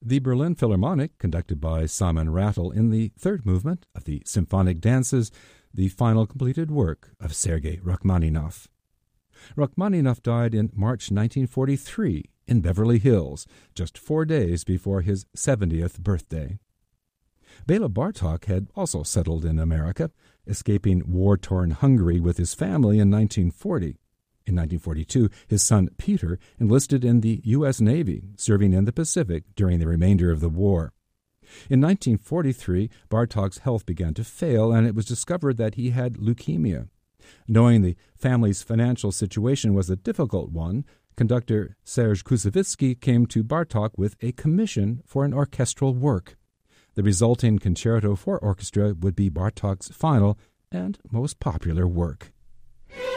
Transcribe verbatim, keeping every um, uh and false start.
The Berlin Philharmonic, conducted by Simon Rattle in the third movement of the Symphonic Dances, the final completed work of Sergei Rachmaninoff. Rachmaninoff died in March nineteen forty-three in Beverly Hills, just four days before his seventieth birthday. Bela Bartok had also settled in America, escaping war-torn Hungary with his family in nineteen forty. In nineteen forty-two, his son Peter enlisted in the U S Navy, serving in the Pacific during the remainder of the war. In nineteen forty-three, Bartok's health began to fail, and it was discovered that he had leukemia. Knowing the family's financial situation was a difficult one, conductor Serge Koussevitzky came to Bartok with a commission for an orchestral work. The resulting concerto for orchestra would be Bartok's final and most popular work.